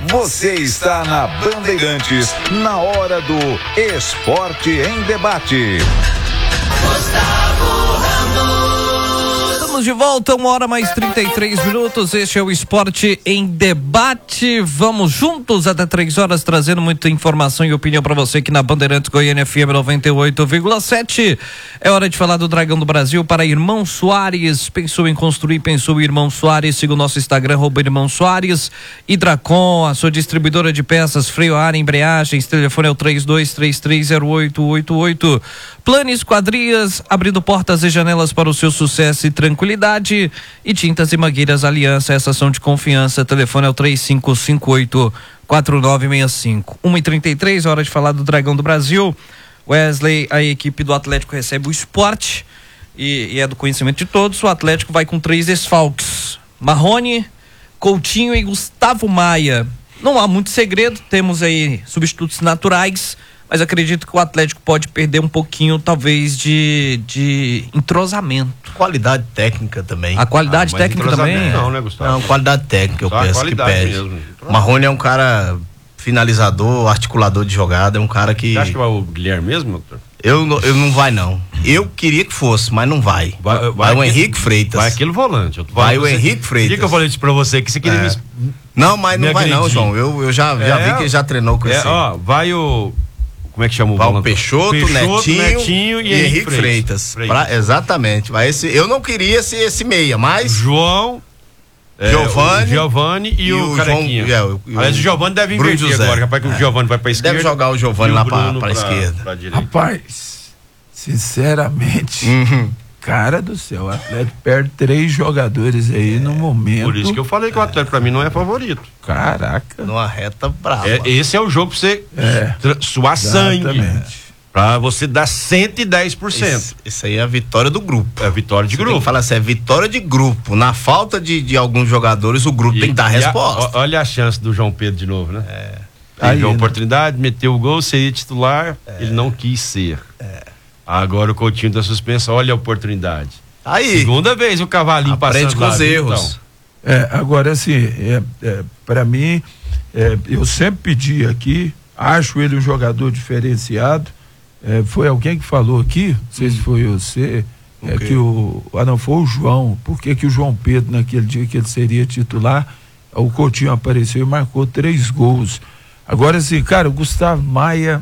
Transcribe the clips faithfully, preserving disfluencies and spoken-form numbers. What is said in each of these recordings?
Você está na Bandeirantes, na hora do Esporte em Debate. Gustavo Ramos. Estamos de volta, uma hora mais trinta e três minutos. Este é o Esporte em Debate. Vamos juntos até três horas, trazendo muita informação e opinião para você aqui na Bandeirantes Goiânia F M noventa e oito vírgula sete. É hora de falar do Dragão do Brasil para Irmão Soares. Pensou em construir, pensou em Irmão Soares. Siga o nosso Instagram, arroba Irmão Soares. Hidracom, a sua distribuidora de peças, freio a ar, embreagens. Telefone é o três dois três três zero oito oito oito. Plano Esquadrias, abrindo portas e janelas para o seu sucesso e tranquilidade. E Tintas e Mangueiras Aliança, essa ação de confiança. Telefone é o três cinco cinco oito quatro nove seis cinco. uma e trinta e três, hora de falar do Dragão do Brasil. Wesley, a equipe do Atlético recebe o Sport e, e é do conhecimento de todos. O Atlético vai com três desfalques: Marrone, Coutinho e Gustavo Maia. Não há muito segredo, temos aí substitutos naturais, mas acredito que o Atlético pode perder um pouquinho, talvez, de, de entrosamento. Qualidade técnica também. A qualidade ah, técnica também? Não, né, Gustavo? Não, qualidade técnica, eu Só penso que pede. Marrone é um cara finalizador, articulador de jogada, é um cara que... Você acha que vai o Guilherme mesmo, doutor? Eu, eu não vai, não. Eu queria que fosse, mas não vai. Vai, vai, vai o aquele, Henrique Freitas. Vai aquele volante. Eu vai o você, Henrique Freitas. Por que eu falei isso pra você? Que você queria é. me... Não, mas não vai não, João. Eu, eu já, já é, vi que ele já treinou com é, esse. Ó, vai o... Como é que chama o Paulo Peixoto, Peixoto, Netinho, Netinho e, e Henrique Freitas. Freitas. Freitas. Pra, exatamente. Vai esse, eu não queria esse, esse meia, mas... João... É, Giovani, o Giovani e, e o, o Carequinha. João, é, o, o, Aliás, o Giovani deve invertir José. Agora, capaz que é. o Giovani vai pra esquerda. Deve jogar o Giovani lá pra, pra, pra esquerda. Pra Rapaz, sinceramente, uhum. cara do céu, o Atlético perde três jogadores aí é, no momento. Por isso que eu falei que o Atlético pra mim não é favorito. Caraca. Numa reta brava. É, esse é o jogo pra você é, suar exatamente. sangue. Pra você dar cento e dez por cento. Isso, isso aí é a vitória do grupo. É a vitória de você grupo. Fala assim, é vitória de grupo. Na falta de, de alguns jogadores, o grupo e, tem que dar a resposta. A, olha a chance do João Pedro de novo, né? É. Teve a oportunidade, meteu o gol, seria titular, é. ele não quis ser. É. Agora o Coutinho da suspensa, olha a oportunidade. Aí. Segunda vez o cavalinho aprende passando com lá, os erros. Então. É, agora assim, é, é, para mim, é, eu sempre pedi aqui, acho ele um jogador diferenciado. É, foi alguém que falou aqui, não sei se foi você, é, okay. que o. Ah, não, foi o João. Por que que o João Pedro, naquele dia que ele seria titular, o Coutinho apareceu e marcou três gols. Agora, assim, cara, o Gustavo Maia,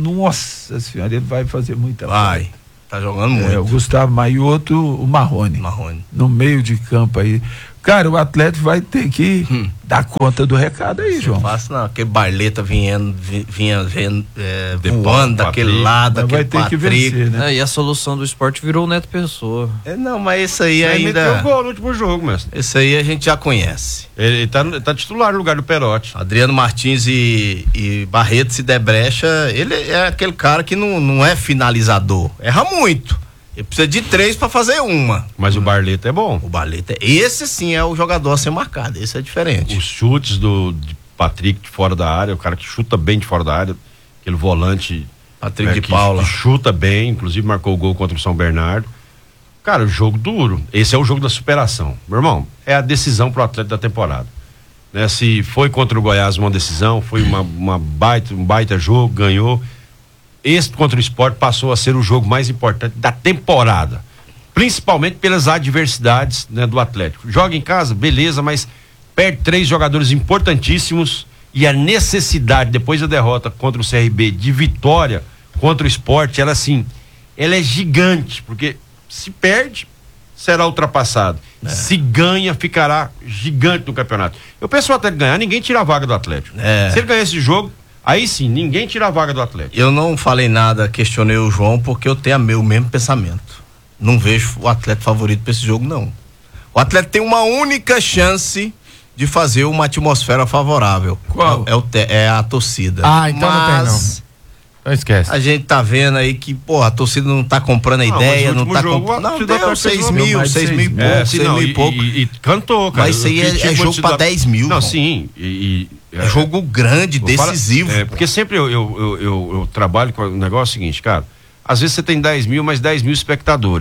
nossa senhora, ele vai fazer muita Vai, coisa. Tá jogando muito. É, o Gustavo Maia e outro, o Marrone. Marrone. No meio de campo aí. Cara, o Atlético vai ter que hum. dar conta do recado aí, João. Não faço não, aquele Barleta vinha, vinha, vinha é, voando daquele lado, mas aquele vai ter Patrick. que vencer, né? É, e a solução do esporte virou o Neto Pessoa. É, não, mas isso aí ainda... Ele meteu o gol no último jogo, mestre. Isso aí a gente já conhece. Ele, ele, tá, ele tá titular no lugar do Perotti. Adriano Martins e, e Barreto, se der brecha, ele é aquele cara que não, não é finalizador, erra muito. Ele precisa de três pra fazer uma. Mas hum. o Barleta é bom. O Barleta, esse sim é o jogador a ser marcado, esse é diferente. Os chutes do de Patrick de fora da área, o cara que chuta bem de fora da área, aquele volante Patrick é, de que, Paula. que chuta bem, inclusive marcou o gol contra o São Bernardo. Cara, o jogo duro. Esse é o jogo da superação. Meu irmão, é a decisão pro atleta da temporada. Né? Se foi contra o Goiás uma decisão, foi uma, uma baita, um baita jogo, ganhou. Esse contra o Sport passou a ser o jogo mais importante da temporada, principalmente pelas adversidades, né, do Atlético. Joga em casa, beleza, mas perde três jogadores importantíssimos e a necessidade, depois da derrota contra o C R B, de vitória contra o Sport, ela assim, ela é gigante, porque se perde, será ultrapassado. É. Se ganha, ficará gigante no campeonato. Eu penso o Atlético ganhar, ninguém tira a vaga do Atlético. É. Se ele ganhar esse jogo, aí sim, ninguém tira a vaga do Atlético. Eu não falei nada, questionei o João, porque eu tenho o mesmo pensamento. Não vejo o Atlético favorito para esse jogo, não. O Atlético tem uma única chance de fazer uma atmosfera favorável. Qual? É, é, o te, é a torcida. Ah, então mas não tem não. Não esquece. A gente tá vendo aí que, pô, a torcida não tá comprando a não, ideia, não tá jogo, comprando. Não, deu deu seis mil, seis mil e pouco, é, seis não, mil e pouco. E, e cantou, cara. Mas isso aí é, é jogo pra dez mil. Não, sim. E, e, é, é jogo grande, decisivo. Falo, é, porque sempre eu, eu, eu, eu, eu trabalho com o negócio seguinte, cara. Às vezes você tem dez mil, mas dez mil espectadores.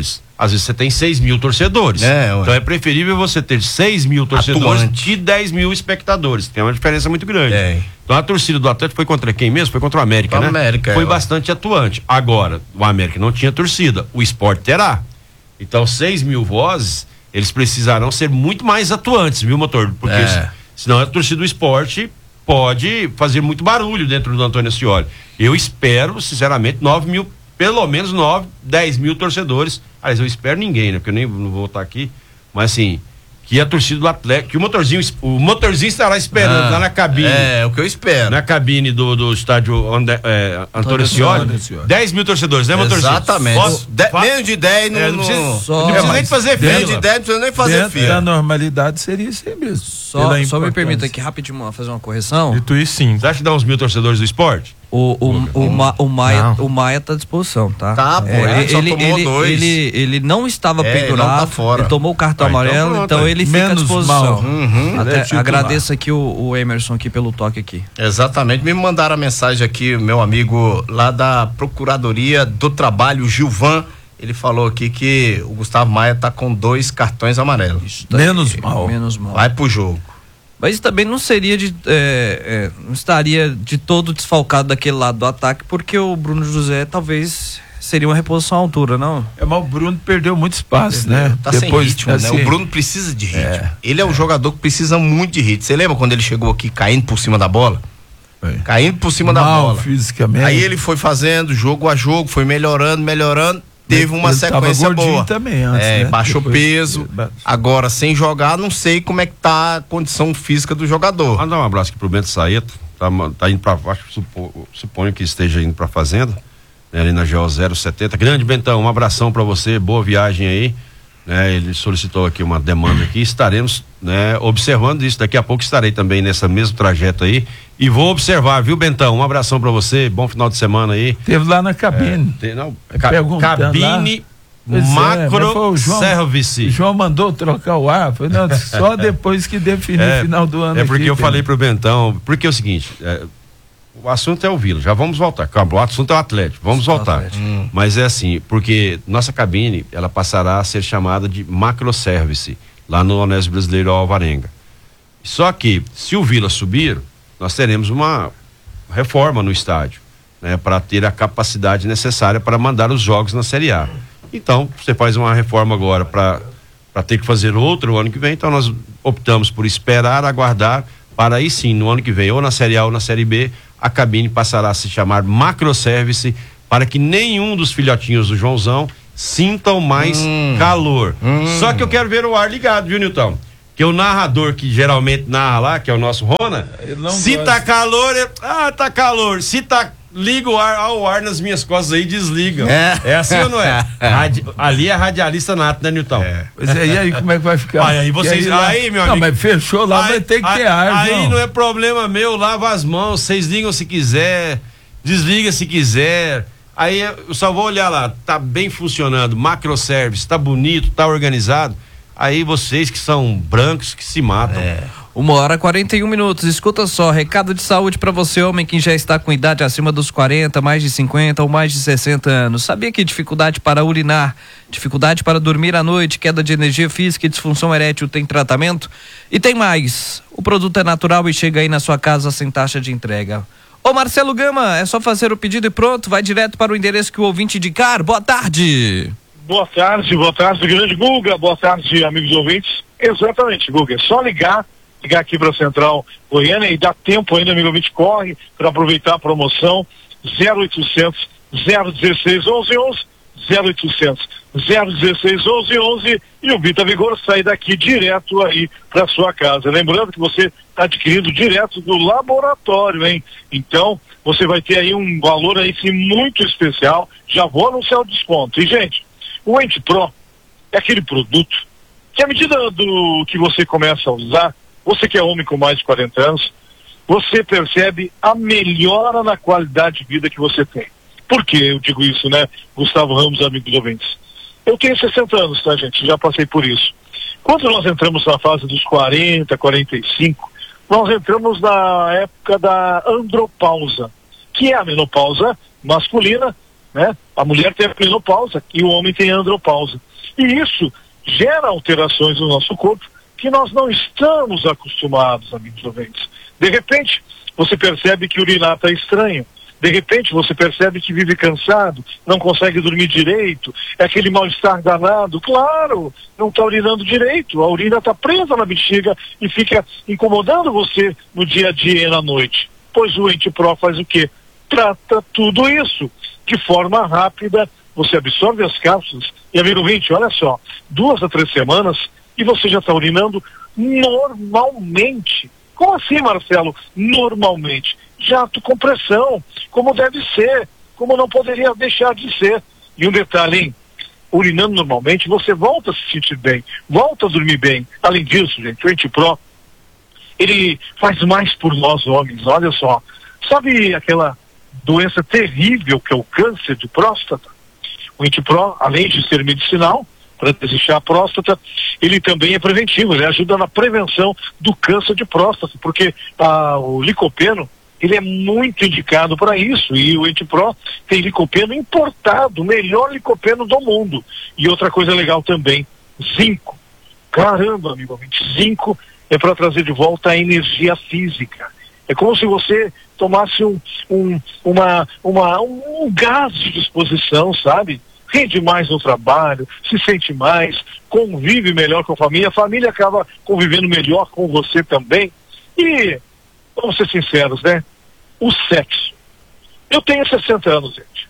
às vezes você tem seis mil torcedores. É, então é preferível você ter seis mil torcedores Atuante. que dez mil espectadores. Tem uma diferença muito grande. É. Então a torcida do Atlético foi contra quem mesmo? Foi contra o América, Contra né? o América, foi é, bastante atuante. Agora, o América não tinha torcida. O Sport terá. Então, seis mil vozes, eles precisarão ser muito mais atuantes, viu, motor? Porque É. se- senão a torcida do Sport pode fazer muito barulho dentro do Antônio Ascioli. Eu espero, sinceramente, nove mil, pelo menos nove, dez mil torcedores. Aliás, eu espero ninguém, né? Porque eu nem não vou estar aqui. Mas assim, que a torcida do Atlético, que o motorzinho, o motorzinho estará esperando Ah, lá na cabine. É, o que eu espero. Na cabine do, do estádio Andé, é, Antônio Ascioli. dez mil torcedores, né, motorzinho? Exatamente. Posso- De- fa- menos de dez não, É, não não, precisa, Só- não precisa É, nem mas fazer menos fila. de dez não precisa nem fazer Dentro fila. da normalidade seria isso aí mesmo. Só, pela só me importância. permita aqui rapidinho uma- fazer uma correção. Dito isso, sim. Você acha que dá uns mil torcedores do esporte? O, o, o, Ma- o, Maia, Não. o Maia tá à disposição, tá? Tá, pô, ele só tomou ele, dois. Ele, ele não estava É, ele não pendurado, tá fora. ele tomou o cartão Ah, então amarelo, pronto, então, aí. ele fica à Menos disposição. mal. Uhum. Até Ele é titular. agradeço aqui o, o Emerson aqui pelo toque aqui. Exatamente, me mandaram a mensagem aqui, meu amigo lá da Procuradoria do Trabalho, Gilvan, ele falou aqui que o Gustavo Maia tá com dois cartões amarelos. Isso tá Menos aí, mal. Menos mal. Vai pro jogo. Mas também não seria de. é, é, não estaria de todo desfalcado daquele lado do ataque, porque o Bruno José talvez seria uma reposição à altura, não? É, mas o Bruno perdeu muito espaço, né? Tá sem ritmo, assim, né? O Bruno precisa de ritmo. Ele é um jogador que precisa muito de ritmo. Você lembra quando ele chegou aqui caindo por cima da bola? É. Caindo por cima da mal bola. fisicamente. Aí ele foi fazendo jogo a jogo, foi melhorando, melhorando. Teve uma Ele tava sequência gordinho boa. também antes, é, né? baixou Depois- peso. ba- Agora, sem jogar, não sei como é que tá a condição física do jogador. Mandar um abraço aqui pro Bento Saeto. Tá, ma- tá indo pra. Acho, que supo, suponho que esteja indo pra fazenda, né, ali na G O zero setenta. Grande Bentão, um abração pra você, boa viagem aí. Né, ele solicitou aqui uma demanda aqui. Estaremos, né, observando isso. Daqui a pouco estarei também nessa mesmo trajeto aí. E vou observar, viu, Bentão? Um abração pra você, bom final de semana aí. Teve lá na cabine. Tem, não, É, ca- perguntando cabine Pois é, mas foi macro o João- service. O João mandou trocar o ar. Foi, não, só depois que definir o final do ano. É porque aqui, eu tem- falei pro Bentão, porque é o seguinte, é, o assunto é o Vila, já vamos voltar, calma, o assunto é o Atlético, vamos voltar. Atlético. Hum. Mas é assim, porque nossa cabine, ela passará a ser chamada de macroservice, lá no Onésio Brasileiro Alvarenga. Só que, se o Vila subir, nós teremos uma reforma no estádio, né, para ter a capacidade necessária para mandar os jogos na Série A. Então, você faz uma reforma agora para para ter que fazer outro o ano que vem, então nós optamos por esperar, aguardar, para aí sim, no ano que vem, ou na Série A ou na Série B, a cabine passará a se chamar macroservice, para que nenhum dos filhotinhos do Joãozão sintam mais Hum. calor. Hum. Só que eu quero ver o ar ligado, viu, Nilton? Que o narrador que geralmente narra lá, que é o nosso Rona, Ele não se gosta. tá calor, ele, ah, tá calor. Se tá, liga o ar, ao ar nas minhas costas aí, desliga. É. É assim ou não é? Radi- ali é radialista nato, né, Nilton? É. Pois é, e aí como é que vai ficar? Aí, aí vocês- E lá- aí, meu Não, amigo- mas fechou lá, vai ter que ter ar, aí João. não é problema meu, lava as mãos, vocês ligam se quiser, desliga se quiser. Aí eu só vou olhar lá, tá bem funcionando, macroservice, tá bonito, tá organizado. Aí vocês que são brancos que se matam. É. Uma hora e quarenta e um minutos. Escuta só, recado de saúde para você, homem que já está com idade acima dos quarenta, mais de cinquenta ou mais de sessenta anos. Sabia que dificuldade para urinar, dificuldade para dormir à noite, queda de energia física e disfunção erétil tem tratamento? E tem mais. O produto é natural e chega aí na sua casa sem taxa de entrega. Ô Marcelo Gama, é só fazer o pedido e pronto, vai direto para o endereço que o ouvinte indicar. Boa tarde. Boa tarde, boa tarde, grande Guga, boa tarde, amigos ouvintes. Exatamente, Guga, é só ligar, ligar aqui para a Central Goiânia e dá tempo ainda, amigo ouvinte, corre para aproveitar a promoção zero oitocentos, zero dezesseis, onze onze, zero oitocentos, zero dezesseis, onze onze e o Vita Vigor sai daqui direto aí para sua casa. Lembrando que você está adquirindo direto do laboratório, hein? Então, você vai ter aí um valor aí sim muito especial, já vou anunciar o desconto. E, gente, o Ente Pro é aquele produto que à medida do que você começa a usar, você que é homem com mais de quarenta anos, você percebe a melhora na qualidade de vida que você tem. Por que eu digo isso, né, Gustavo Ramos, amigos ouvintes? Eu tenho sessenta anos, tá, gente? Já passei por isso. Quando nós entramos na fase dos quarenta, quarenta e cinco, nós entramos na época da andropausa, que é a menopausa masculina, né? A mulher tem a menopausa e o homem tem a andropausa. E isso gera alterações no nosso corpo que nós não estamos acostumados, amigos ouvintes. De repente, você percebe que urinar está estranho. De repente, você percebe que vive cansado, não consegue dormir direito, é aquele mal-estar danado. Claro, não está urinando direito, a urina está presa na bexiga e fica incomodando você no dia a dia e na noite. Pois o Ente-Pro faz o quê? Trata tudo isso de forma rápida. Você absorve as cápsulas e, amigo ouvinte, olha só, duas a três semanas e você já está urinando normalmente. Como assim, Marcelo? Normalmente. Jato com pressão, como deve ser, como não poderia deixar de ser. E um detalhe, hein? Urinando normalmente, você volta a se sentir bem, volta a dormir bem. Além disso, gente, o Ente-Pro, ele faz mais por nós homens, olha só. Sabe aquela doença terrível que é o câncer de próstata? O Ente-Pro, além de ser medicinal, para desistir a próstata, ele também é preventivo, ele ajuda na prevenção do câncer de próstata, porque ah, o licopeno, ele é muito indicado para isso, e o Ente-Pro tem licopeno importado, o melhor licopeno do mundo. E outra coisa legal também, zinco. Caramba, amigo ouvinte, zinco é para trazer de volta a energia física. É como se você tomasse um, um, uma, uma, um, um gás de disposição, sabe? Rende mais no trabalho, se sente mais, convive melhor com a família, a família acaba convivendo melhor com você também. E, vamos ser sinceros, né? O sexo. Eu tenho sessenta anos, gente.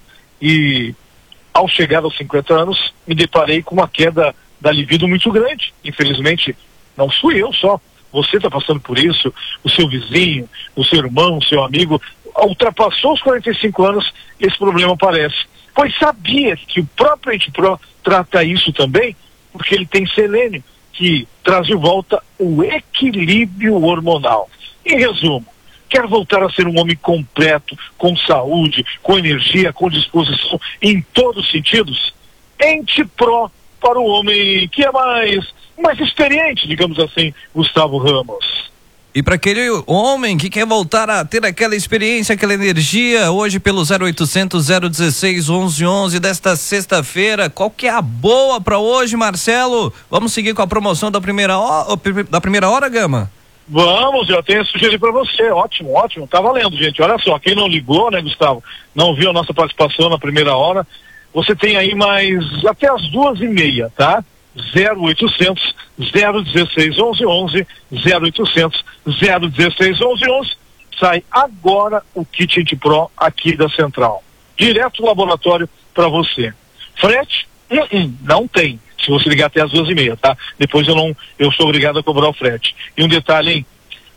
E, ao chegar aos cinquenta anos, me deparei com uma queda da libido muito grande. Infelizmente, não fui eu só. Você está passando por isso, o seu vizinho, o seu irmão, o seu amigo, ultrapassou os quarenta e cinco anos, esse problema aparece. Pois sabia que o próprio Ente-Pro trata isso também, porque ele tem selênio, que traz de volta o equilíbrio hormonal. Em resumo, quer voltar a ser um homem completo, com saúde, com energia, com disposição, em todos os sentidos? Ente-Pro para o homem que é mais, mais experiente, digamos assim, Gustavo Ramos. E para aquele homem que quer voltar a ter aquela experiência, aquela energia, hoje pelo zero oitocentos, zero dezesseis, onze onze desta sexta-feira, qual que é a boa para hoje, Marcelo? Vamos seguir com a promoção da primeira hora, da primeira hora, Gama? Vamos, eu tenho sugerido para você, ótimo, ótimo, tá valendo, gente. Olha só, quem não ligou, né, Gustavo, não viu a nossa participação na primeira hora, você tem aí mais até as duas e meia, tá? zero oitocentos, zero dezesseis, onze onze, zero oitocentos, zero dezesseis, onze onze. Sai agora o kit Ente-Pro aqui da Central. Direto do laboratório para você. Frete? Uh -uh, não tem. Se você ligar até as duas e meia, tá? Depois eu não, eu sou obrigado a cobrar o frete. E um detalhe, hein?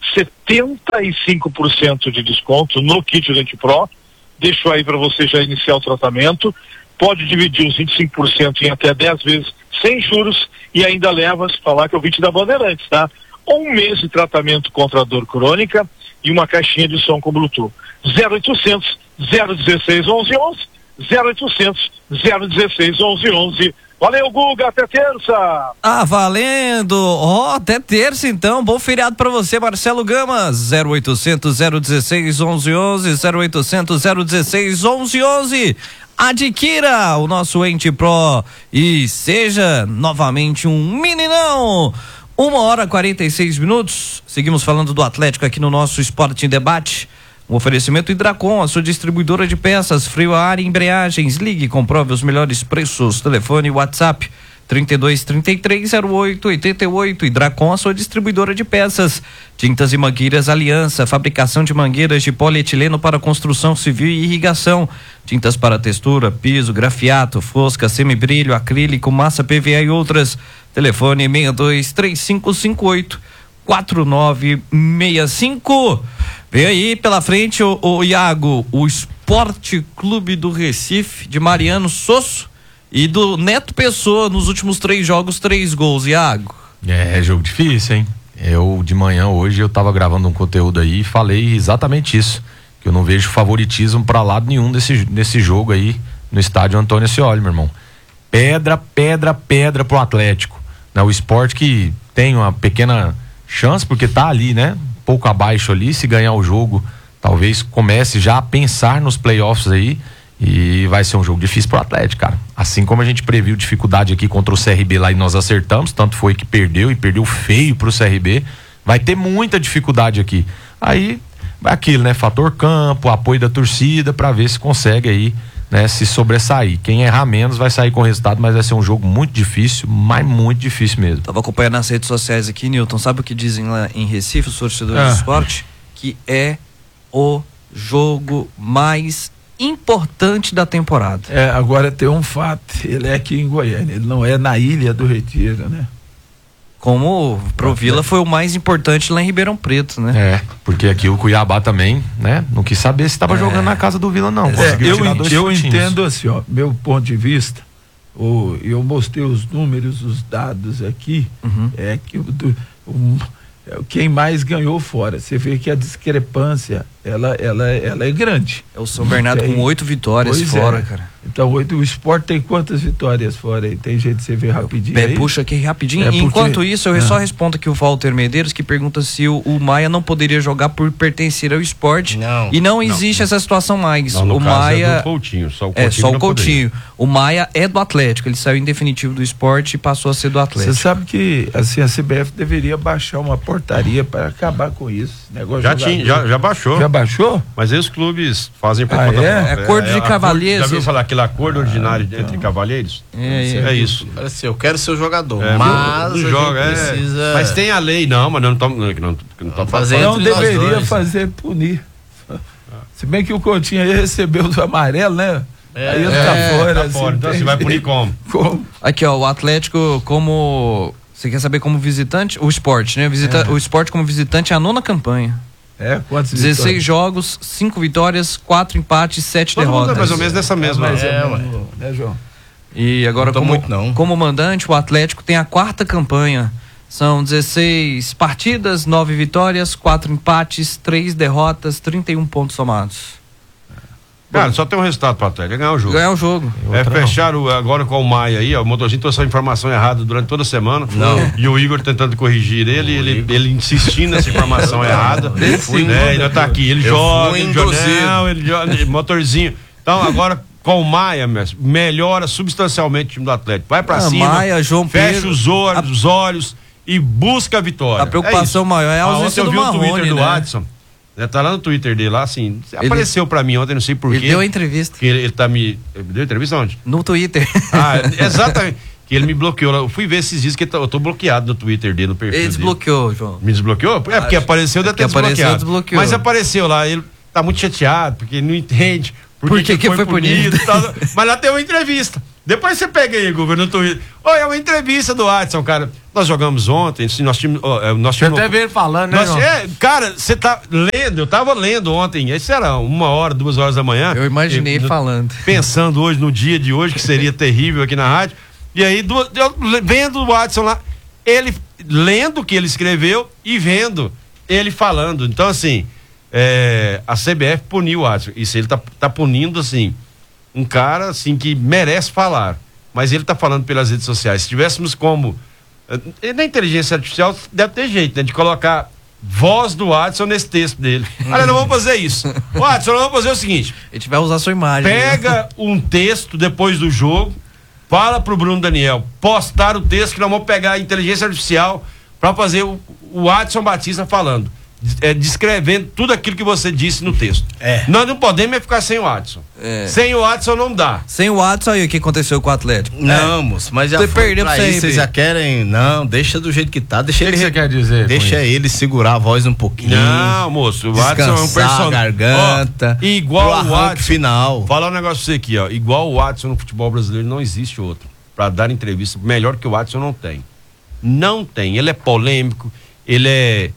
setenta e cinco por cento de desconto no kit do Ente-Pro. Deixo aí para você já iniciar o tratamento. Pode dividir os vinte e cinco por cento em até dez vezes sem juros e ainda leva, se falar que é o vinte da Bandeirantes, tá? Um mês de tratamento contra a dor crônica e uma caixinha de som com Bluetooth. zero oitocentos, zero dezesseis, onze onze, zero oitocentos, zero dezesseis, onze onze. Valeu, Guga, até terça! Ah, valendo! Ó, oh, até terça então, bom feriado pra você, Marcelo Gama. Zero oitocentos, zero dezesseis, onze onze, zero oitocentos, zero dezesseis, onze onze. Adquira o nosso Ente-Pro e seja novamente um meninão. Uma hora e quarenta e seis minutos. Seguimos falando do Atlético aqui no nosso Esporte em Debate. Um oferecimento Hidracon, a sua distribuidora de peças, freio a ar e embreagens. Ligue e comprove os melhores preços. Telefone e WhatsApp trinta e dois, trinta e três, zero oito, oitenta e oito. Hidracon, a sua distribuidora de peças. Tintas e mangueiras Aliança, fabricação de mangueiras de polietileno para construção civil e irrigação. Tintas para textura, piso, grafiato, fosca, semibrilho, acrílico, massa P V A e outras. Telefone seis dois três cinco cinco oito quatro nove seis cinco. Vem aí pela frente o, o Iago, o Esporte Clube do Recife, de Mariano Sosso e do Neto Pessoa, nos últimos três jogos, três gols, Iago. É, jogo difícil, hein? Eu, de manhã, hoje, eu tava gravando um conteúdo aí e falei exatamente isso, que eu não vejo favoritismo pra lado nenhum desse, desse jogo aí no estádio Antônio Ascioli, meu irmão. Pedra, pedra, pedra pro Atlético, né? O Sport que tem uma pequena chance, porque tá ali, né? Um pouco abaixo ali, se ganhar o jogo, talvez comece já a pensar nos playoffs aí. E vai ser um jogo difícil pro Atlético, cara. Assim como a gente previu dificuldade aqui contra o C R B lá e nós acertamos, tanto foi que perdeu e perdeu feio pro C R B, vai ter muita dificuldade aqui. Aí, aquilo, né? Fator campo, apoio da torcida, pra ver se consegue aí, né? Se sobressair. Quem errar menos vai sair com o resultado, mas vai ser um jogo muito difícil, mas muito difícil mesmo. Tava acompanhando nas redes sociais aqui, Nilton, sabe o que dizem lá em Recife, os torcedores Ah. do esporte? Que é o jogo mais importante da temporada. É, agora tem um fato, ele é aqui em Goiânia, ele não é na Ilha do Retiro, né? Como pro Vila foi o mais importante lá em Ribeirão Preto, né? É, porque aqui o Cuiabá também, né? Não quis saber se tava É. jogando na casa do Vila, não. É, Conseguiu eu tirar en- dois eu pontinhos. entendo assim, ó, meu ponto de vista, o, eu mostrei os números, os dados aqui, Uhum. é que o, do, o- é, quem mais ganhou fora, você vê que a discrepância, ela, ela, ela é grande. É o São Bernardo Tem- com oito vitórias Pois fora, é. cara. Então, oito, o Sport tem quantas vitórias fora aí? Tem jeito de você ver rapidinho É, aí? puxa aqui rapidinho. É porque- Enquanto isso, eu Ah. só respondo aqui o Walter Medeiros, que pergunta se o, o Maia não poderia jogar por pertencer ao esporte. Não. E não existe essa situação mais. Não, no o caso Maia. é do Coutinho, só o Coutinho É, só o não poderia. Coutinho. O Maia é do Atlético. Ele saiu em definitivo do esporte e passou a ser do Você Atlético. sabe que assim, a C B F deveria baixar uma portaria para acabar com isso. Negócio Já, de tinha, jogador. já, já baixou. Já baixou? Mas aí os clubes fazem por Ah, conta é? própria. É acordo de acordo- cavalheiros. Já viu falar aquele acordo ordinário entre cavalheiros? É, É isso. Olha assim, eu quero ser o jogador, É, mas não a gente joga, é. precisa... Mas tem a lei, não, mas não estamos não, não, não tamo fazer falando. Não entre nós deveria dois. fazer punir. Se bem que o Coutinho aí recebeu do amarelo, né? É, aí ele é, tá fora. Tá assim, fora. Então tem você vai jeito. punir como? Como? Aqui, ó, o Atlético como. Você quer saber como visitante? O esporte, né? Visita... O esporte como visitante é a nona campanha. É, quantos dezesseis vitórias? jogos, cinco vitórias, quatro empates, sete Todo mundo derrotas. é mais ou menos nessa mesma. Mais ou É, menos, né, João? E agora, Não tô como, muito, não. como mandante, o Atlético tem a quarta campanha. São dezesseis partidas, nove vitórias, quatro empates, três derrotas, trinta e um pontos somados. Cara, só tem um resultado pro Atlético, é ganhar o jogo. Ganhar o jogo. É fechar o, agora com o Maia aí, ó, o motorzinho trouxe a informação errada durante toda a semana. Não. E o Igor tentando corrigir ele, ele, ele insistindo nessa informação errada. Eu fui né? Ainda tá aqui, ele Eu joga, fui ele joga, induzido. não, ele joga, motorzinho. Então agora com o Maia, mestre, melhora substancialmente o time do Atlético. Vai pra Ah, cima, Maia, João fecha Pedro, os olhos, os olhos e busca a vitória. A preocupação É isso. maior é a Ah, ausência ontem eu do vi o Marrone, Twitter do né? Adson. Né, tá lá no Twitter dele, lá assim. Ele- Apareceu pra mim ontem, não sei porquê. Ele deu a entrevista Que ele, ele tá me. Ele deu entrevista onde? no Twitter. Ah, exatamente. Que ele me bloqueou. Eu fui ver esses dias que eu tô bloqueado no Twitter dele, no perfil Ele dele. desbloqueou, João. Me desbloqueou? É porque Acho- apareceu, deve é porque ter apareceu, desbloqueado. desbloqueou. Mas apareceu lá, ele tá muito chateado, porque ele não entende por, Por que que foi punido. e tal. Mas lá tem uma entrevista. Depois você pega aí, governo, no Twitter. Olha, é uma entrevista do Adson, cara. Nós jogamos ontem, se nós tínhamos. ó, é, nós Você tínhamos até vê ele falando, né, nós- João? é, cara, você tá lendo, eu tava lendo ontem, isso era uma hora, duas horas da manhã. Eu imaginei Eu- falando. Pensando hoje, no dia de hoje, que seria terrível aqui na rádio. E aí, du- eu le- vendo o Watson lá, ele lendo o que ele escreveu e vendo ele falando. Então, assim, é, a C B F puniu o Watson. Isso ele tá, tá punindo, assim, um cara, assim, que merece falar. Mas ele tá falando pelas redes sociais. Se tivéssemos como. eh, Na inteligência artificial deve ter jeito, né? De colocar voz do Watson nesse texto dele. Olha, nós vamos fazer isso. Watson, nós vamos fazer o seguinte. A gente vai usar a sua imagem. né? Pega um texto depois do jogo, fala pro Bruno Daniel postar o texto que nós vamos pegar a inteligência artificial para fazer o, o Adson Batista falando, é, descrevendo tudo aquilo que você disse no texto. É. Nós não podemos é ficar sem o Adson. É. Sem o Adson não dá. Sem o Watson aí, o que aconteceu com o Atlético? Não, moço, mas já Você foi perdeu pra pra isso, você, vocês Pedro. já querem, não, deixa do jeito que tá, deixa O que ele, que você quer dizer com deixa ele segurar a voz um pouquinho. Não, moço, o Adson é um Descansar a personagem. garganta, Ó, igual pro o arranque Adson. final. Falar um negócio pra você aqui, ó. Igual o Adson no futebol brasileiro, não existe outro. Pra dar entrevista, melhor que o Adson não tem. Não tem. Ele é polêmico, ele é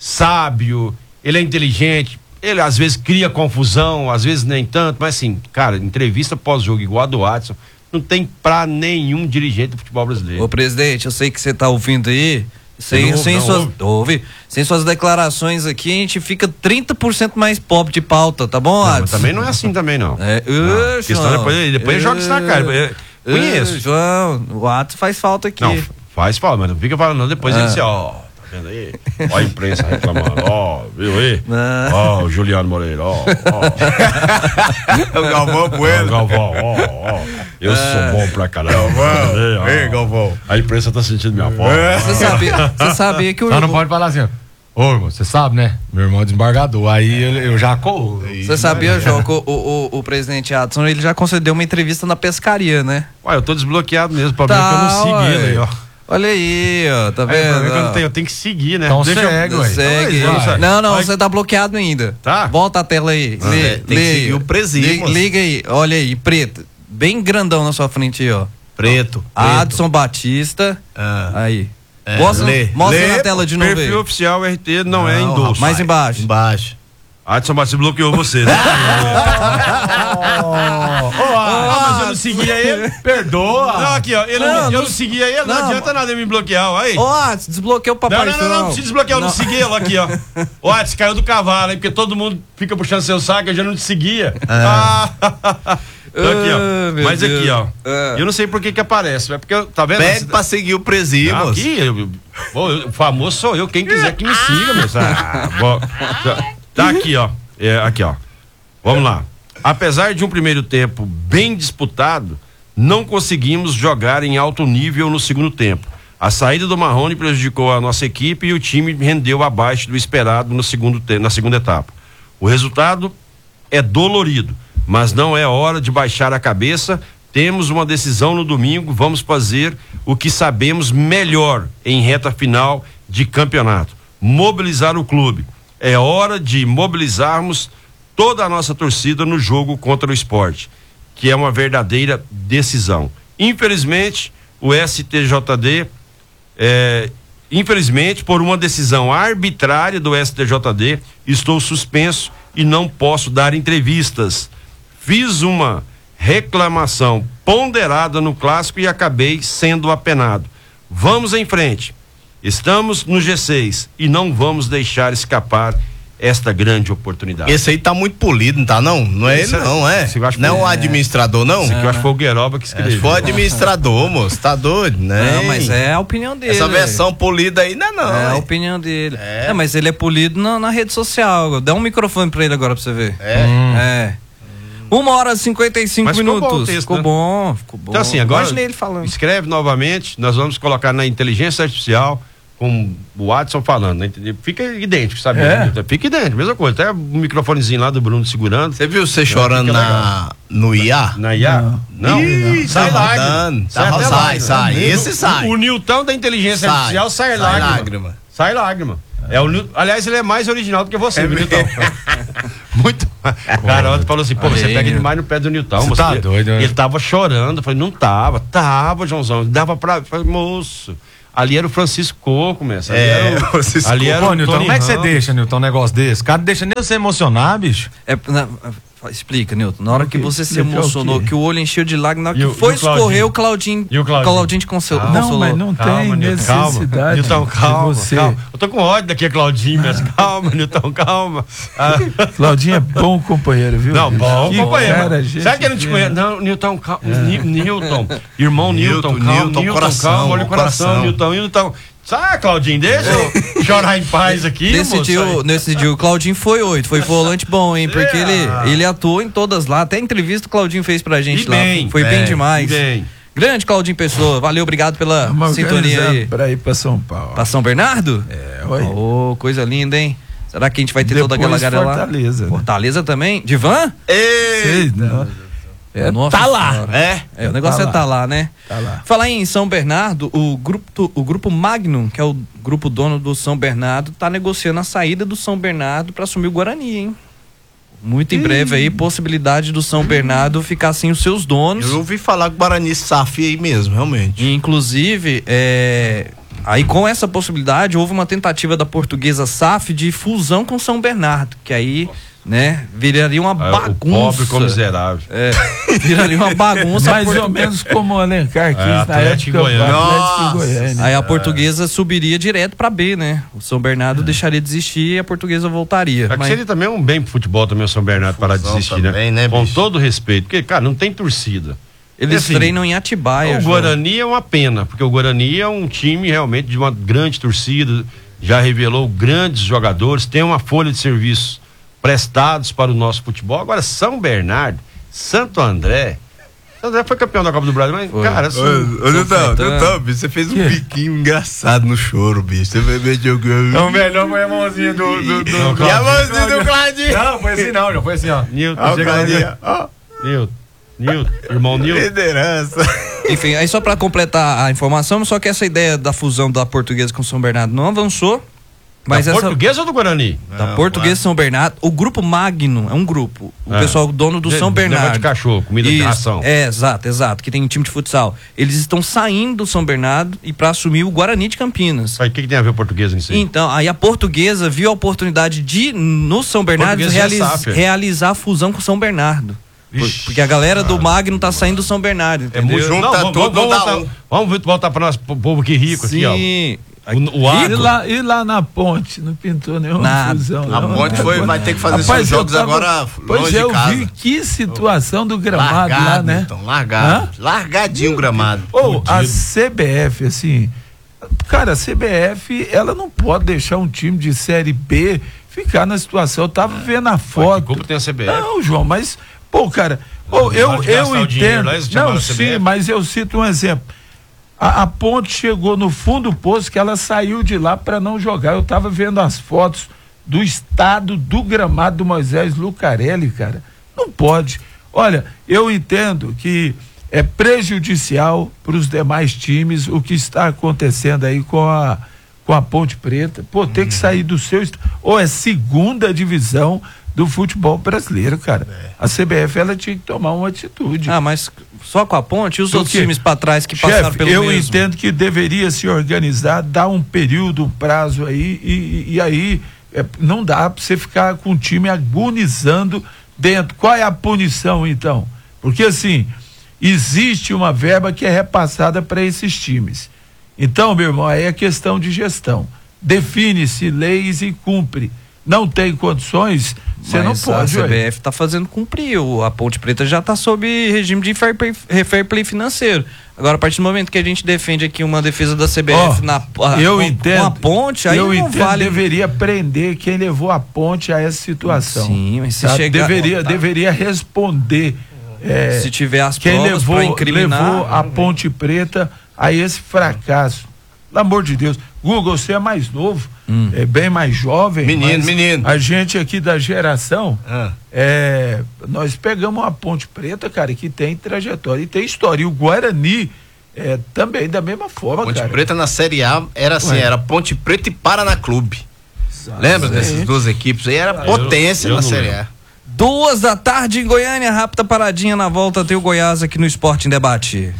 sábio, ele é inteligente, ele às vezes cria confusão, às vezes nem tanto, mas assim, cara, entrevista pós-jogo igual a do Adson, não tem pra nenhum dirigente do futebol brasileiro. Ô, presidente, eu sei que você tá ouvindo aí. Sem, não ouve, sem não suas, ouve. ouve. Sem suas declarações aqui, a gente fica trinta por cento mais pobre de pauta, tá bom, Não, mas Adson? também não é assim também, não. É, Não. Ô, Questão João. depois, depois joga isso na cara. Eu conheço. Ô, João, o Adson faz falta aqui. Não, faz falta, mas não fica falando, não. Depois Ah. ele disse, ó, vendo aí? Ó a imprensa reclamando, ó, viu aí? Ó, o Juliano Moreira, ó, ó. O Galvão Bueno. O Galvão, ó, ó. Eu sou bom pra caramba. Galvão, ei, Galvão. A imprensa tá sentindo minha voz. Você sabia, você sabia que o... Só não pode falar assim, ó. Ô, irmão, você sabe, né? Meu irmão é desembargador. Aí eu, eu já corro. Você sabia, João, que o, o, o presidente Adson, ele já concedeu uma entrevista na pescaria, né? Ué, eu tô desbloqueado mesmo, pra ver que eu não segui ele aí, ó. Olha aí, ó, tá É, vendo? pra ver que eu, não tenho, eu tenho que seguir, né? Então Deixa eu- segue, ué. Segue. Então, vai. Não, não, Vai. você tá bloqueado ainda. Tá? Volta a tela aí. Ah, Lê, é, tem que lê seguir aí. o Presimos. Liga, liga aí, olha aí, preto. Bem grandão na sua frente aí, ó. Preto. Adson Batista. Ah. Aí. É, mostra lê, mostra lê, na tela de novo aí. Perfil oficial R T não, é endosso. rapaz. Mais embaixo. Embaixo. Adson Batista bloqueou você, né? Ah, mas eu não seguia ele. Perdoa. Não, aqui, ó. Ele, Não, eu não- não seguia ele, não, não, adianta nada ele me bloquear, ó. Aí. Ó, Adson, desbloqueou o Não, papai. não, não, não, não precisa desbloquear, eu não, segui ele aqui, ó. Ó, Adson, caiu do cavalo, aí, porque todo mundo fica puxando seu saco, eu já não te seguia. Ah. Então, aqui, Ah, ó. meu Mas aqui, Deus. ó. Ah. Eu não sei por que que aparece, é porque, eu- tá vendo? Pede pra seguir o Presimos. Aqui, eu, pô, eu- o famoso sou eu, quem quiser que me siga, meu. Ah, bom, tá, tá aqui, ó. É, aqui, ó. Vamos lá. Apesar de um primeiro tempo bem disputado, não conseguimos jogar em alto nível no segundo tempo. A saída do Marrone prejudicou a nossa equipe e o time rendeu abaixo do esperado no segundo te- na segunda etapa. O resultado é dolorido, mas não é hora de baixar a cabeça. Temos uma decisão no domingo, vamos fazer o que sabemos melhor em reta final de campeonato. Mobilizar o clube. É hora de mobilizarmos toda a nossa torcida no jogo contra o Sport, que é uma verdadeira decisão. Infelizmente, o S T J D, é, infelizmente, por uma decisão arbitrária do S T J D, estou suspenso e não posso dar entrevistas. Fiz uma reclamação ponderada no clássico e acabei sendo apenado. Vamos em frente. Estamos no G seis e não vamos deixar escapar esta grande oportunidade. Esse aí tá muito polido, não tá não? Não é Esse ele é- não, é? esse eu acho que Não é foi- o administrador, não? Esse aqui eu acho que foi o Gueroba que É, escreveu. foi o administrador, moço, tá doido, né? Não, mas é a opinião dele. Essa versão polida aí não é não. É a é. opinião dele. É. É, mas ele é polido na, na rede social. Dá um microfone pra ele agora pra você ver. É. É. Uma hora e cinquenta e cinco Mas ficou minutos. bom o texto, ficou né? bom, ficou bom. Então assim, agora Imaginei ele falando. escreve novamente, nós vamos colocar na inteligência artificial com o Adson falando, né? Fica idêntico, sabe? É. Fica idêntico, mesma coisa, até o microfonezinho lá do Bruno segurando. Você viu você chorando fica na, no I A? Na I A? Não. Ih, Sai tá lágrima. rodando. Sai Tá- até sai, lágrima. sai. O- Esse sai. O, o Newton da inteligência Sai. artificial sai, Sai lágrima. lágrima. Sai lágrima. É o, Newton- aliás, ele é mais original do que você, viu, Newton? Muito. O cara ontem falou assim, pô, você Aí, pega Newton. demais no pé do Newton. Você moço. tá Ele- doido, né? Ele tava chorando. Eu falei, não tava. Tava, Joãozão. Dava pra... Eu falei, moço, ali era o Francisco Coco, mesmo. Ali É, era o, Francisco ali era Ô, o Newton, Tony como é que você Ramos. deixa, Newton, um negócio desse? O cara não deixa nem você emocionar, bicho. É, na- explica, Newton. Na hora que você se Explicar o emocionou, quê? que o olho encheu de lágrimas, na E hora o- que foi e o Claudinho? escorrer, o Claudinho. E o Claudinho? te consolo- Calma. Não, consolou. mas não Calma, tem Newton, calma. necessidade Newton, de calma, você. calma. Eu tô com ódio daqui a Claudinho, mas calma, Newton, calma. Ah, Claudinho é bom companheiro, viu? Não, bom, Que companheiro. cara, gente Será que ele não te fina. conhece? Não, Newton, calma. Ni- Newton. Irmão Newton, Newton, calma. Newton, Newton, coração, calma. Olha o coração, coração. Newton, Newton. Sai, Claudinho, deixa eu chorar em paz aqui, Nesse moço, dia, aí. o- nesse dia o Claudinho foi oito, foi volante bom, hein? Porque É. ele, ele atuou em todas lá, até entrevista o Claudinho fez pra gente E lá. bem, foi bem bem, demais. e bem. Grande Claudinho Pessoa, valeu, obrigado pela Vamos sintonia organizar aí. pra ir pra São Paulo. Pra São Bernardo? É, olha. Ô, coisa linda, hein? Será que a gente vai ter toda aquela Depois galera lá? Fortaleza, né? Fortaleza também? De van? Ei! Sei, não. É, Nossa tá lá. Senhora. É? É, o negócio Tá é lá. tá lá, né? Tá lá. Falar em São Bernardo, o grupo, o grupo Magnum, que é o grupo dono do São Bernardo, tá negociando a saída do São Bernardo para assumir o Guarani, hein? Muito em breve aí, possibilidade do São Bernardo ficar sem os seus donos. Eu ouvi falar que o Guarani S A F aí mesmo, realmente. E, inclusive, é, aí com essa possibilidade, houve uma tentativa da Portuguesa S A F de fusão com São Bernardo, que aí, né, viraria uma Ah, bagunça. o pobre com miserável. É, viraria uma bagunça. Mais Portu- ou menos como o Alencar quis É, na Atlético época do Goiânia. Atlético Nossa. Goiânia. Aí a Portuguesa subiria direto pra B, né? O São Bernardo deixaria de existir e a Portuguesa voltaria. É que Mas- seria também um bem pro futebol também o São Bernardo parar de Fusão desistir, também, né? né, Com bicho? todo respeito, porque, cara, não tem torcida. Eles assim, treinam em Atibaia. O João. Guarani é uma pena, porque o Guarani é um time realmente de uma grande torcida, já revelou grandes jogadores, tem uma folha de serviços prestados para o nosso futebol. Agora, São Bernardo, Santo André. Santo André foi campeão da Copa do Brasil, mas, foi. cara, Ô, ô, Nilton, Nilton, bicho, você fez um que? biquinho engraçado no choro, bicho. Você vai ver jogando. É o melhor foi a mãozinha do. do, do não, e a mãozinha do Cladinho? Não, foi assim não, já foi assim, ó. Nilton, ó. Cladinho, ó. Nilton, Nilton, irmão Nilton. Liderança. Enfim, aí só pra completar a informação, só que essa ideia da fusão da Portuguesa com São Bernardo não avançou. Mas da essa... Portuguesa ou do Guarani? Da não, Portuguesa claro. São Bernardo. O grupo Magno é um grupo. O é. pessoal dono do de, São Bernardo. De cachorro, comida Isso, de ração. É, exato, exato. Que tem um time de futsal. Eles estão saindo do São Bernardo e para assumir o Guarani de Campinas. Aí o que, que tem a ver o Portuguesa em si? Então, aí a Portuguesa viu a oportunidade de, no São Bernardo, realiz, realizar a fusão com o São Bernardo. Ixi, porque a galera do Magno tá saindo do São Bernardo. Entendeu? É, junta não, tudo, vamos, dá voltar, um. vamos voltar para nós, pro povo aqui rico, Sim. aqui, ó. O, o e, lá, e lá na ponte, não pintou nenhuma Nada. fusão. A não, ponte foi, vai ter que fazer Rapaz, seus jogos tava, agora pois longe é, eu de casa. vi que situação do gramado largado, lá, né? Então, largado. Hã? Largadinho o gramado. Ou a C B F, assim, cara, a C B F, ela não pode deixar um time de Série B ficar na situação. Eu tava vendo a foto. Como tem a C B F? Não, João, mas, pô, cara, oh, eu, eu entendo. Lá, não, sim, mas eu cito um exemplo. A, a ponte chegou no fundo do poço que ela saiu de lá para não jogar. Eu tava vendo as fotos do estado do gramado do Moisés Lucarelli, cara. Não pode. Olha, eu entendo que é prejudicial para os demais times o que está acontecendo aí com a, com a Ponte Preta. Pô, tem que sair do seu... Ou é segunda divisão do futebol brasileiro, cara. É. A C B F, ela tinha que tomar uma atitude. Ah, mas só com a ponte e os Porque, outros times para trás que chefe, passaram pelo eu mesmo? entendo que deveria se organizar, dar um período, um prazo aí, e, e, e aí é, não dá para você ficar com o time agonizando dentro. Qual é a punição, então? Porque, assim, existe uma verba que é repassada para esses times. Então, meu irmão, aí é questão de gestão. Define-se leis e cumpre. Não tem condições, você não pode. A C B F está fazendo cumprir. O, a Ponte Preta já está sob regime de fair play, fair play financeiro. Agora, a partir do momento que a gente defende aqui uma defesa da C B F oh, na, a, eu com, entendo, com a ponte, aí eu não entendo, vale. Deveria prender quem levou a ponte a essa situação. Sim, mas se tá? chegar, deveria, tá. deveria responder. É, se tiver as quem provas levou, para incriminar, levou a Ponte Preta a esse fracasso. Pelo amor de Deus. Google, você é mais novo, hum. é bem mais jovem. Menino, menino. A gente aqui da geração, ah. é, nós pegamos uma Ponte Preta, cara, que tem trajetória e tem história. E o Guarani é, também da mesma forma, Ponte cara. Preta na Série A era assim, Ué. era Ponte Preta e Paraná Clube. Exato. Lembra dessas duas equipes aí? Era potência eu, eu na Série A. Duas da tarde em Goiânia, rápida paradinha na volta, tem o Goiás aqui no Esporte em Debate.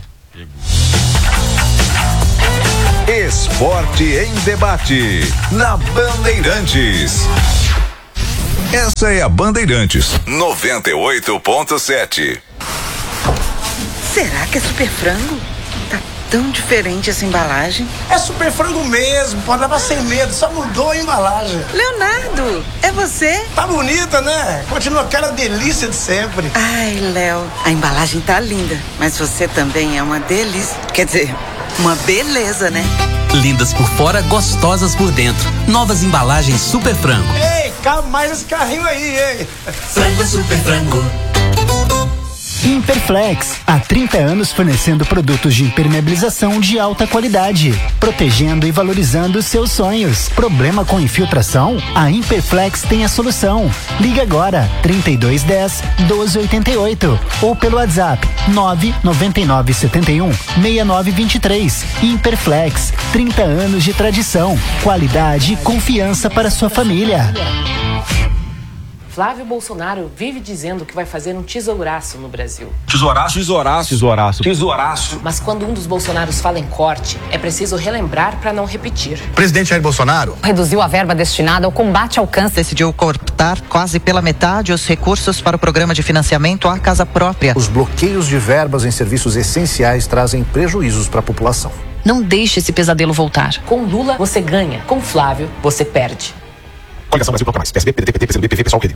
Esporte em Debate, na Bandeirantes. Essa é a Bandeirantes, noventa e oito ponto sete. Será que é super frango? Tá tão diferente essa embalagem. É super frango mesmo, pode levar sem medo, só mudou a embalagem. Leonardo, é você? Tá bonita, né? Continua aquela delícia de sempre. Ai, Léo, a embalagem tá linda, mas você também é uma delícia. Quer dizer, uma beleza, né? Lindas por fora, gostosas por dentro. Novas embalagens Super Frango. Ei, cabe mais esse carrinho aí, ei. Frango Super Frango. Imperflex, há trinta anos fornecendo produtos de impermeabilização de alta qualidade, protegendo e valorizando seus sonhos. Problema com infiltração? A Imperflex tem a solução. Ligue agora, trinta e dois dez, doze oitenta e oito ou pelo WhatsApp nove nove nove sete um, seis nove dois três. Imperflex, trinta anos de tradição, qualidade e confiança para sua família. Flávio Bolsonaro vive dizendo que vai fazer um tesouraço no Brasil. Tesouraço? Tesouraço. Tesouraço. Tesouraço. Mas quando um dos Bolsonaros fala em corte, é preciso relembrar para não repetir. O presidente Jair Bolsonaro reduziu a verba destinada ao combate ao câncer. Decidiu cortar quase pela metade os recursos para o programa de financiamento à casa própria. Os bloqueios de verbas em serviços essenciais trazem prejuízos para a população. Não deixe esse pesadelo voltar. Com Lula, você ganha. Com Flávio, você perde. Coligação Brasil Coloca Mais. P S B, P D T, P T, P C do B, P V, Pessoal, Rede.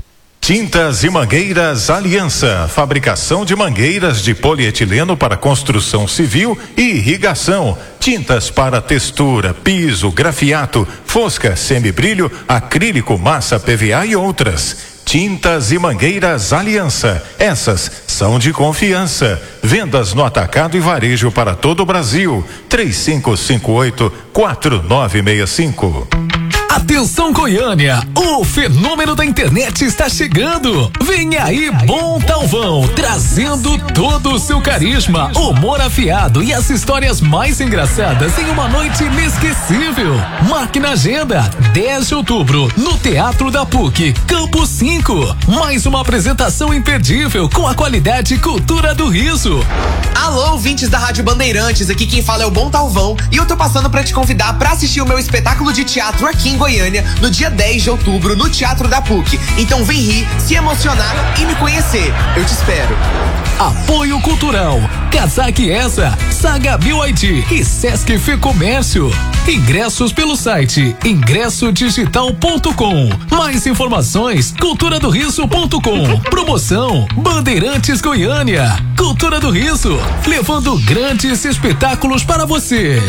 Tintas e Mangueiras Aliança, fabricação de mangueiras de polietileno para construção civil e irrigação, tintas para textura, piso, grafiato, fosca, semibrilho, acrílico, massa P V A e outras. Tintas e Mangueiras Aliança, essas são de confiança. Vendas no atacado e varejo para todo o Brasil. três cinco cinco oito, quatro nove seis cinco. Atenção Goiânia, o fenômeno da internet está chegando. Vem aí Bom Talvão, trazendo todo o seu carisma, humor afiado e as histórias mais engraçadas em uma noite inesquecível. Marque na agenda, dez de outubro, no Teatro da P U C, Campo cinco. Mais uma apresentação imperdível com a qualidade e cultura do riso. Alô, ouvintes da Rádio Bandeirantes, aqui quem fala é o Bom Talvão e eu tô passando pra te convidar pra assistir o meu espetáculo de teatro aqui em Goiânia, no dia dez de outubro, no Teatro da P U C. Então vem rir, se emocionar e me conhecer. Eu te espero. Apoio Cultural, Casaque Essa, Saga Bio I D e Sesc Fê Comércio. Ingressos pelo site ingresso digital ponto com. Mais informações, cultura do riso ponto com. Promoção Bandeirantes Goiânia. Cultura do Riso, levando grandes espetáculos para você.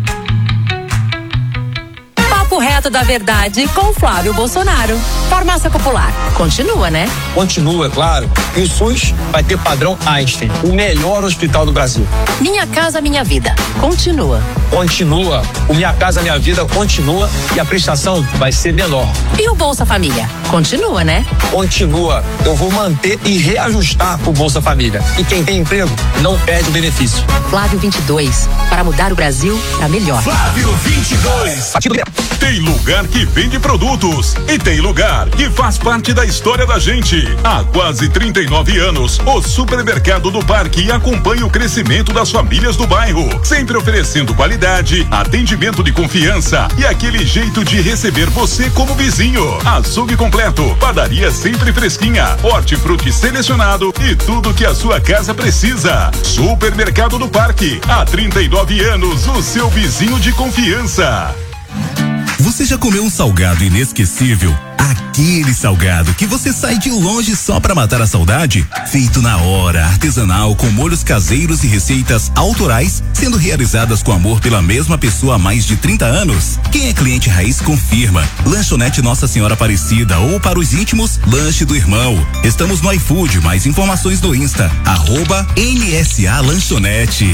Papo reto da verdade com Flávio Bolsonaro. Farmácia Popular, continua, né? Continua, é claro. E o SUS vai ter padrão Einstein, o melhor hospital do Brasil. Minha Casa Minha Vida, continua. Continua. O Minha Casa Minha Vida continua e a prestação vai ser menor. E o Bolsa Família, continua, né? Continua. Eu vou manter e reajustar o Bolsa Família. E quem tem emprego não perde o benefício. Flávio vinte e dois, para mudar o Brasil para melhor. Flávio vinte e dois. Tem lugar que vende produtos e tem lugar que faz parte da história da gente. Há quase trinta e nove anos, o Supermercado do Parque acompanha o crescimento das famílias do bairro, sempre oferecendo qualidade, atendimento de confiança e aquele jeito de receber você como vizinho. Açougue completo, padaria sempre fresquinha, hortifruti selecionado e tudo que a sua casa precisa. Supermercado do Parque, há trinta e nove anos, o seu vizinho de confiança. Você já comeu um salgado inesquecível? Aquele salgado que você sai de longe só pra matar a saudade? Feito na hora, artesanal, com molhos caseiros e receitas autorais, sendo realizadas com amor pela mesma pessoa há mais de trinta anos. Quem é cliente raiz confirma. Lanchonete Nossa Senhora Aparecida ou para os íntimos, Lanche do Irmão. Estamos no iFood, mais informações no Insta, arroba N S A Lanchonete.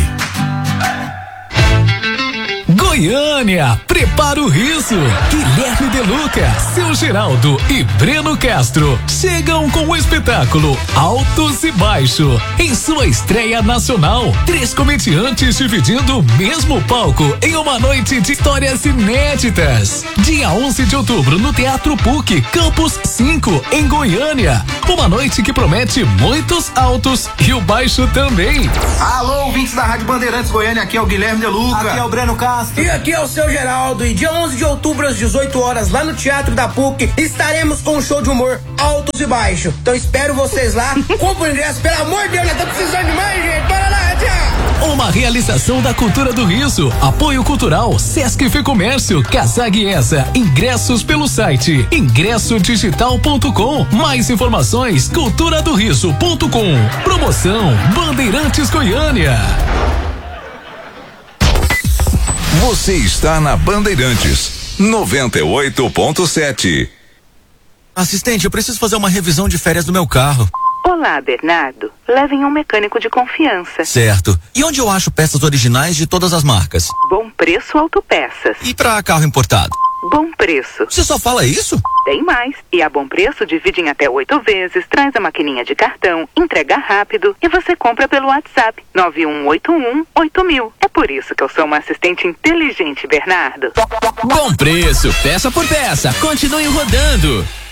Goiânia, prepara o riso. Guilherme De Luca, Seu Geraldo e Breno Castro chegam com o espetáculo Altos e Baixo em sua estreia nacional. Três comediantes dividindo o mesmo palco em uma noite de histórias inéditas. Dia onze de outubro no Teatro P U C, Campus cinco, em Goiânia. Uma noite que promete muitos altos e o baixo também. Alô, ouvintes da Rádio Bandeirantes Goiânia, aqui é o Guilherme De Luca. Aqui é o Breno Castro. E aqui é o Seu Geraldo. E dia onze de outubro, às dezoito horas, lá no Teatro da P U C, estaremos com um show de humor altos e baixos. Então espero vocês lá. Compre o ingresso, pelo amor de Deus, nós estamos precisando de mais, gente. Bora lá, tchau. Uma realização da Cultura do Riso. Apoio Cultural, Sesc Fê Comércio, Casague Essa. Ingressos pelo site ingresso digital ponto com. Mais informações, cultura do riso ponto com. Promoção Bandeirantes Goiânia. Você está na Bandeirantes noventa e oito ponto sete. Assistente, eu preciso fazer uma revisão de férias do meu carro. Olá, Bernardo. Levem um mecânico de confiança. Certo. E onde eu acho peças originais de todas as marcas? Bom Preço Autopeças. E para carro importado? Bom Preço. Você só fala isso? Tem mais. E a Bom Preço divide em até oito vezes, traz a maquininha de cartão, entrega rápido e você compra pelo WhatsApp nove um oito um oito mil. É por isso que eu sou uma assistente inteligente, Bernardo. Bom Preço, peça por peça. Continue rodando.